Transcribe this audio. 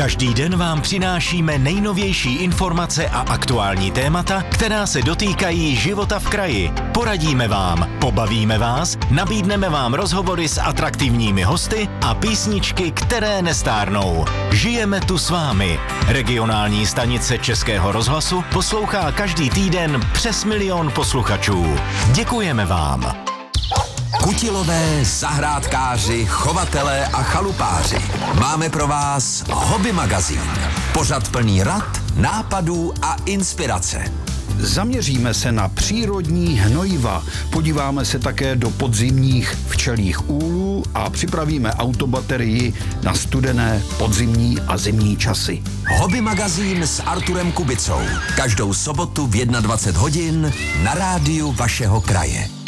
Každý den vám přinášíme nejnovější informace a aktuální témata, která se dotýkají života v kraji. Poradíme vám, pobavíme vás, nabídneme vám rozhovory s atraktivními hosty a písničky, které nestárnou. Žijeme tu s vámi. Regionální stanice Českého rozhlasu poslouchá každý týden přes 1 milion posluchačů. Děkujeme vám. Kutilové, zahrádkáři, chovatelé a chalupáři. Máme pro vás Hobby magazín. Pořad plný rad, nápadů a inspirace. Zaměříme se na přírodní hnojiva, podíváme se také do podzimních včelích úlů a připravíme autobaterii na studené podzimní a zimní časy. Hobby magazín s Arturem Kubicou. Každou sobotu v 21 hodin na rádiu vašeho kraje.